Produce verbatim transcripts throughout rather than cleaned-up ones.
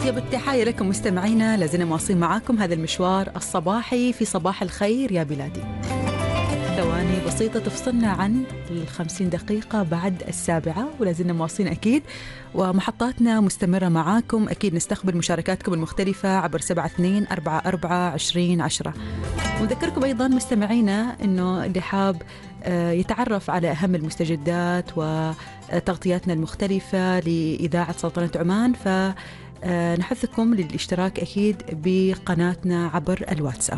أطيب التحايا لكم مستمعينا، لازلنا مواصلين معاكم هذا المشوار الصباحي في صباح الخير يا بلادي. ثواني بسيطة تفصلنا عن الخمسين دقيقة بعد السابعة، ولازلنا مواصلين أكيد، ومحطاتنا مستمرة معاكم. أكيد نستقبل مشاركاتكم المختلفة عبر سبعة اثنين أربعة أربعة عشرين عشرة. ونذكركم أيضا مستمعينا أنه اللي حاب يتعرف على أهم المستجدات وتغطياتنا المختلفة لإذاعة سلطنة عمان، فنحثكم للاشتراك أكيد بقناتنا عبر الواتساب.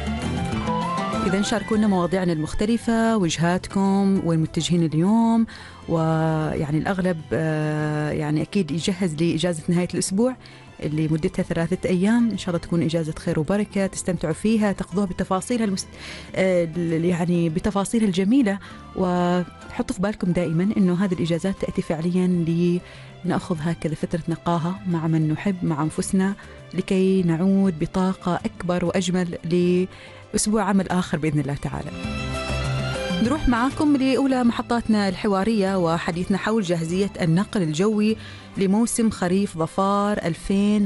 إذا شاركونا مواضيعنا المختلفة، وجهاتكم وين متجهين اليوم، ويعني الأغلب يعني أكيد يجهز لإجازة نهاية الأسبوع اللي مدتها ثلاثة أيام، إن شاء الله تكون إجازة خير وبركة، تستمتعوا فيها، تقضوها بتفاصيلها المست... يعني بتفاصيلها الجميلة. وحطوا في بالكم دائما إنه هذه الإجازات تأتي فعليا لنأخذ هكذا فترة نقاهة مع من نحب، مع أنفسنا، لكي نعود بطاقة أكبر وأجمل لأسبوع عمل آخر بإذن الله تعالى. نروح معاكم لأولى محطاتنا الحوارية وحديثنا حول جاهزية النقل الجوي لموسم خريف ظفار ألفين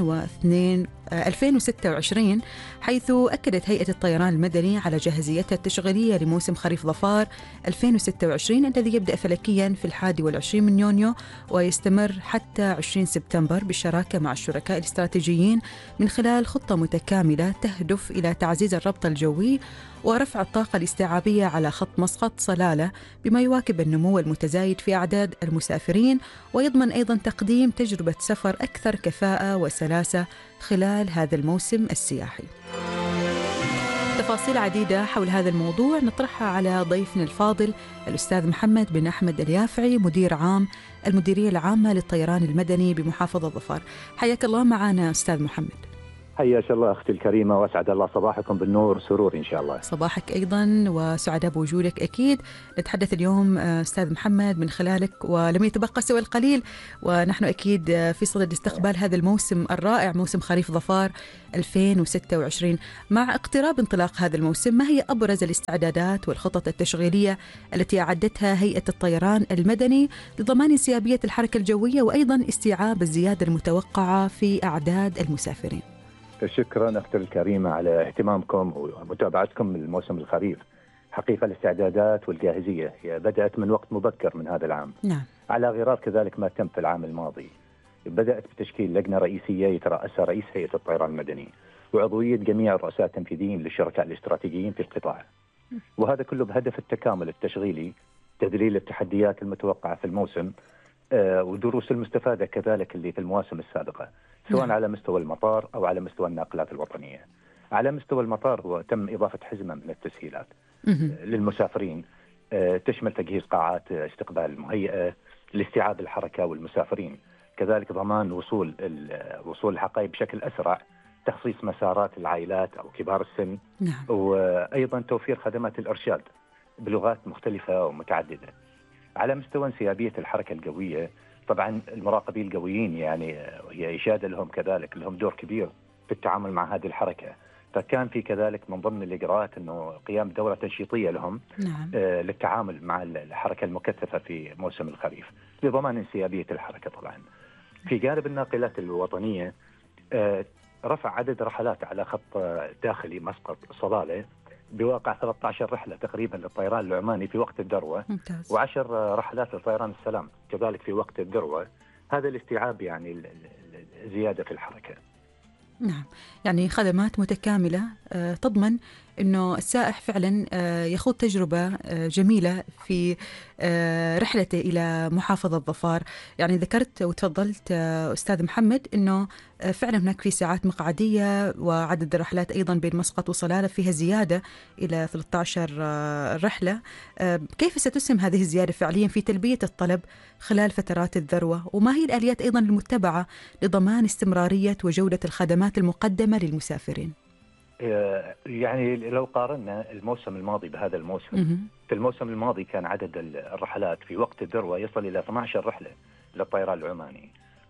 وستة وعشرين، حيث أكدت هيئة الطيران المدني على جاهزيتها التشغيلية لموسم خريف ظفار ألفين وستة وعشرين الذي يبدأ فلكيا في الحادي والعشرين من يونيو ويستمر حتى عشرين سبتمبر، بالشراكة مع الشركاء الاستراتيجيين من خلال خطة متكاملة تهدف إلى تعزيز الربط الجوي ورفع الطاقة الاستيعابية على خط مسقط صلالة، بما يواكب النمو المتزايد في أعداد المسافرين، ويضمن أيضا تقديم تجربة سفر أكثر كفاءة وسلاسة خلال هذا الموسم السياحي. تفاصيل عديدة حول هذا الموضوع نطرحها على ضيفنا الفاضل الأستاذ محمد بن أحمد اليافعي، مدير عام المديرية العامة للطيران المدني بمحافظة ظفار. حياك الله معنا أستاذ محمد. حياك الله أختي الكريمة، وأسعد الله صباحكم بالنور وسرور إن شاء الله. صباحك أيضا وسعداء بوجودك. أكيد نتحدث اليوم أستاذ محمد من خلالك، ولم يتبقى سوى القليل ونحن أكيد في صدد استقبال هذا الموسم الرائع، موسم خريف ظفار ألفين وستة وعشرين. مع اقتراب انطلاق هذا الموسم، ما هي أبرز الاستعدادات والخطط التشغيلية التي أعدتها هيئة الطيران المدني لضمان انسيابية الحركة الجوية وأيضا استيعاب الزيادة المتوقعة في أعداد المسافرين؟ شكرا أختي الكريمة على اهتمامكم ومتابعتكم للموسم الخريف. حقيقة الاستعدادات والجاهزية هي بدأت من وقت مبكر من هذا العام، نعم. على غرار كذلك ما تم في العام الماضي. بدأت بتشكيل لجنة رئيسية يترأسها رئيس هيئة الطيران المدني وعضوية جميع الرؤساء التنفيذيين للشركاء الاستراتيجيين في القطاع، وهذا كله بهدف التكامل التشغيلي، تذليل التحديات المتوقعة في الموسم، آه ودروس المستفادة كذلك اللي في المواسم السابقة، سواء نعم. على مستوى المطار أو على مستوى الناقلات الوطنية. على مستوى المطار هو تم إضافة حزمة من التسهيلات للمسافرين، آه تشمل تجهيز قاعات استقبال مهيئة لاستيعاب الحركة والمسافرين، كذلك ضمان وصول وصول الحقائب بشكل أسرع، تخصيص مسارات العائلات أو كبار السن، نعم. وأيضا توفير خدمات الإرشاد بلغات مختلفة ومتعددة. على مستوى انسيابية الحركة الجوية، طبعا المراقبين الجويين يعني هي إشادة لهم كذلك، لهم دور كبير في التعامل مع هذه الحركة، فكان في كذلك من ضمن الإجراءات أنه قيام دورة تنشيطية لهم، نعم. آه للتعامل مع الحركة المكثفة في موسم الخريف لضمان انسيابية الحركة. طبعا في جانب الناقلات الوطنية، آه رفع عدد رحلات على خط داخلي مسقط صلالة بواقع ثلاثة عشر رحلة تقريبا للطيران العماني في وقت الذروة، ممتاز. وعشر رحلات لطيران السلام كذلك في وقت الذروة. هذا الاستيعاب يعني زيادة في الحركة. نعم، يعني خدمات متكاملة تضمن أنه السائح فعلا يخوض تجربة جميلة في رحلته إلى محافظة ظفار. يعني ذكرت وتفضلت أستاذ محمد أنه فعلا هناك في ساعات مقعدية، وعدد الرحلات أيضا بين مسقط وصلالة فيها زيادة إلى ثلاثة عشر رحلة. كيف ستسهم هذه الزيادة فعليا في تلبية الطلب خلال فترات الذروة، وما هي الآليات أيضا المتبعة لضمان استمرارية وجودة الخدمات المقدمة للمسافرين؟ يعني لو قارنا الموسم الماضي بهذا الموسم، في الموسم الماضي كان عدد الرحلات في وقت الذروة يصل إلى اثنتي عشرة رحلة للطيران العماني،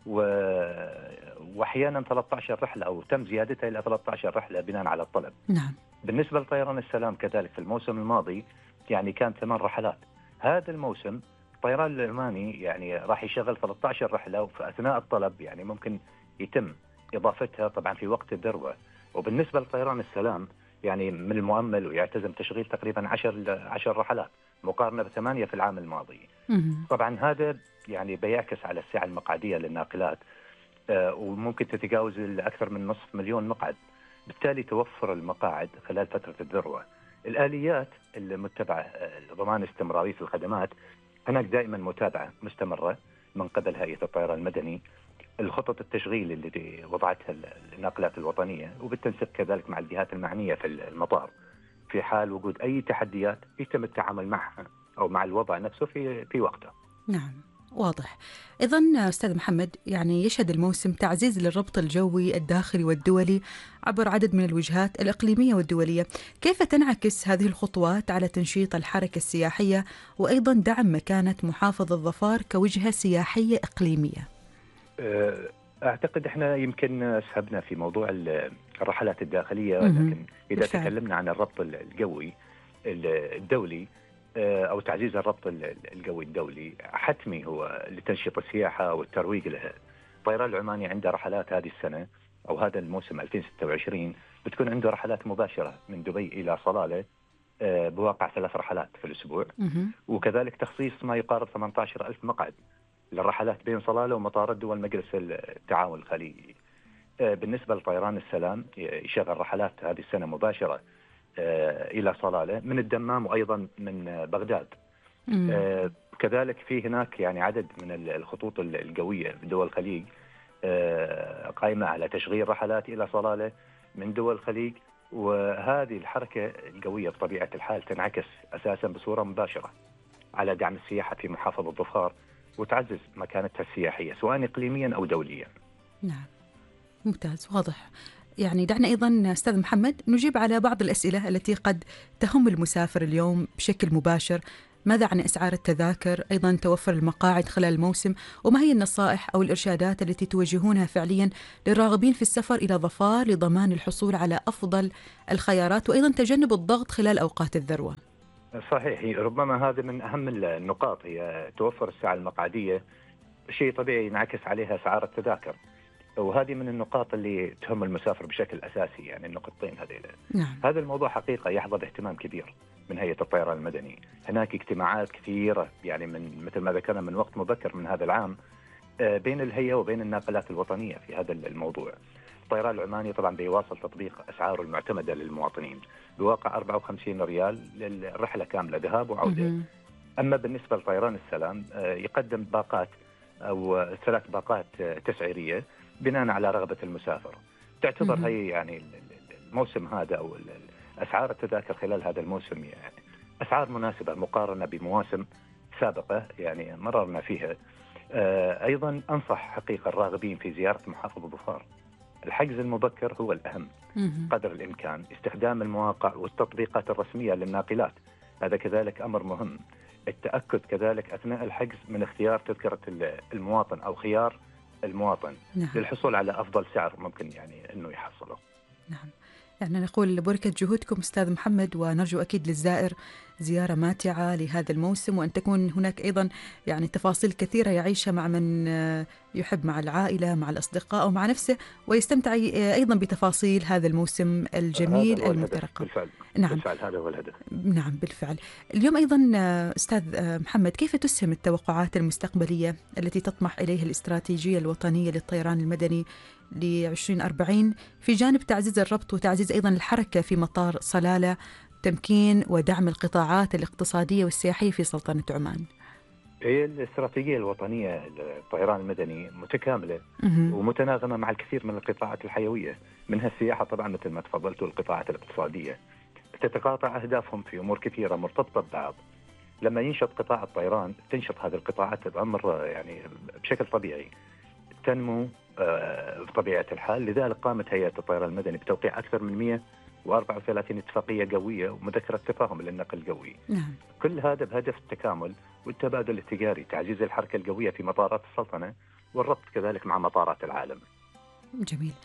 وأحيانا ثلاثة عشر رحلة أو تم زيادتها إلى ثلاثة عشر رحلة بناء على الطلب. نعم. بالنسبة لطيران السلام كذلك في الموسم الماضي يعني كان ثمان رحلات. هذا الموسم الطيران العماني يعني راح يشغل ثلاثة عشر رحلة، وفي أثناء الطلب يعني ممكن يتم إضافتها طبعا في وقت الذروة. وبالنسبة لطيران السلام يعني من المؤمل ويعتزم تشغيل تقريبا عشر عشر رحلات مقارنة بثمانية في العام الماضي. مهم. طبعا هذا يعني بيعكس على السعة المقعدية للناقلات، آه، وممكن تتجاوز أكثر من نصف مليون مقعد، بالتالي توفر المقاعد خلال فترة الذروة. الآليات المتبعة آه، لضمان استمرارية الخدمات، هناك دائما متابعة مستمرة من قبل هيئة الطيران المدني، الخطط التشغيل اللي وضعتها الناقلات الوطنية، وبالتنسيق كذلك مع الجهات المعنية في المطار. في حال وجود أي تحديات يتم التعامل معها أو مع الوضع نفسه في في وقته. نعم، واضح. إذن أستاذ محمد، يعني يشهد الموسم تعزيز للربط الجوي الداخلي والدولي عبر عدد من الوجهات الإقليمية والدولية. كيف تنعكس هذه الخطوات على تنشيط الحركة السياحية وأيضا دعم مكانة محافظة ظفار كوجهة سياحية إقليمية؟ أعتقد إحنا يمكن سحبنا في موضوع الرحلات الداخلية، لكن إذا بالفعل. تكلمنا عن الربط الجوي الدولي أو تعزيز الربط الجوي الدولي، حتمي هو لتنشيط السياحة والترويج لها. الطيران العماني عنده رحلات هذه السنة أو هذا الموسم ألفين وستة وعشرين بتكون عنده رحلات مباشرة من دبي إلى صلالة بواقع ثلاث رحلات في الأسبوع، وكذلك تخصيص ما يقارب ثمانية عشر ألف مقعد للرحلات بين صلالة ومطارات دول مجلس التعاون الخليجي. بالنسبة لطيران السلام يشغل رحلات هذه السنة مباشرة إلى صلالة من الدمام وأيضا من بغداد. مم. كذلك في هناك يعني عدد من الخطوط الجوية في دول الخليج قائمة على تشغيل رحلات إلى صلالة من دول الخليج، وهذه الحركة الجوية بطبيعة الحال تنعكس أساسا بصورة مباشرة على دعم السياحة في محافظة ظفار وتعزز مكانتها السياحية سواء إقليميا أو دوليا. نعم، ممتاز، واضح. يعني دعنا أيضا أستاذ محمد نجيب على بعض الأسئلة التي قد تهم المسافر اليوم بشكل مباشر. ماذا عن أسعار التذاكر؟ أيضا توفر المقاعد خلال الموسم، وما هي النصائح أو الإرشادات التي توجهونها فعليا للراغبين في السفر إلى ظفار لضمان الحصول على أفضل الخيارات وأيضا تجنب الضغط خلال أوقات الذروة؟ صحيح، ربما هذا من أهم النقاط، هي توفر الساعة المقعدية، شيء طبيعي ينعكس عليها أسعار التذاكر، وهذه من النقاط اللي تهم المسافر بشكل أساسي، يعني النقطتين هذيل. نعم. هذا الموضوع حقيقة يحظى باهتمام كبير من هيئة الطيران المدني. هناك اجتماعات كثيرة يعني من مثل ما ذكرنا من وقت مبكر من هذا العام بين الهيئة وبين الناقلات الوطنية في هذا الموضوع. الطيران العماني طبعا بيواصل تطبيق أسعاره المعتمدة للمواطنين بواقع أربعة وخمسين ريال للرحلة كاملة ذهاب وعودة. م- أما بالنسبة لطيران السلام يقدم باقات أو ثلاث باقات تسعيرية بناء على رغبة المسافر. تعتبر هي يعني الموسم هذا أو أسعار التذاكر خلال هذا الموسم يعني أسعار مناسبة مقارنة بمواسم سابقة يعني مررنا فيها. أيضا أنصح حقيقة الراغبين في زيارة محافظة ظفار الحجز المبكر هو الأهم قدر الإمكان، استخدام المواقع والتطبيقات الرسمية للناقلات هذا كذلك أمر مهم. التأكد كذلك أثناء الحجز من اختيار تذكرة المواطن أو خيار المواطن. نعم. للحصول على أفضل سعر ممكن يعني أنه يحصله. نعم، يعني نقول بركة جهودكم أستاذ محمد، ونرجو أكيد للزائر زيارة ماتعة لهذا الموسم، وأن تكون هناك أيضا يعني تفاصيل كثيرة يعيشها مع من يحب، مع العائلة، مع الأصدقاء أو مع نفسه، ويستمتع أيضا بتفاصيل هذا الموسم الجميل المترقب. بالفعل. نعم. بالفعل هذا هو الهدف. نعم بالفعل. اليوم أيضا أستاذ محمد، كيف تسهم التوقعات المستقبلية التي تطمح إليها الاستراتيجية الوطنية للطيران المدني لعشرين أربعين في جانب تعزيز الربط وتعزيز أيضا الحركة في مطار صلالة، تمكين ودعم القطاعات الاقتصادية والسياحية في سلطنة عمان؟ هي الاستراتيجية الوطنية للطيران المدني متكاملة ومتناغمة مع الكثير من القطاعات الحيوية، منها السياحة طبعا مثل ما تفضلت، والقطاعات الاقتصادية تتقاطع أهدافهم في أمور كثيرة مرتبطة ببعض. لما ينشط قطاع الطيران تنشط هذه القطاعات بأمر يعني بشكل طبيعي تنمو بطبيعة الحال. لذلك قامت هيئة الطيران المدني بتوقيع أكثر من مئة وأربعة وثلاثين اتفاقية قوية ومذكرة تفاهم للنقل الجوي. نعم. كل هذا بهدف التكامل والتبادل التجاري، تعزيز الحركة الجوية في مطارات السلطنة والربط كذلك مع مطارات العالم. جميل.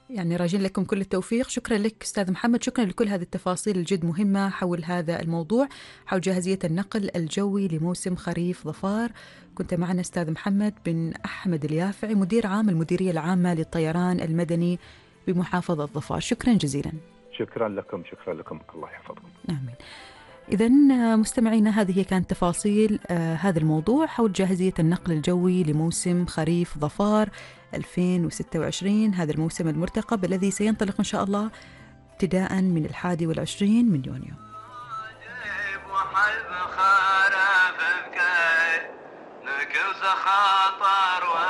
يعني راجين لكم كل التوفيق. شكرا لك أستاذ محمد، شكرا لكل هذه التفاصيل الجد مهمة حول هذا الموضوع، حول جاهزية النقل الجوي لموسم خريف ظفار. كنت معنا أستاذ محمد بن أحمد اليافعي، مدير عام المديرية العامة للطيران المدني بمحافظة ظفار. شكرا جزيلا. شكرا لكم، شكرا لكم، الله يحفظكم. آمين. إذن مستمعينا، هذه كانت تفاصيل آه هذا الموضوع حول جاهزية النقل الجوي لموسم خريف ظفار ألفين وستة وعشرين، هذا الموسم المرتقب الذي سينطلق إن شاء الله ابتداء من الحادي والعشرين من يونيو. خاطر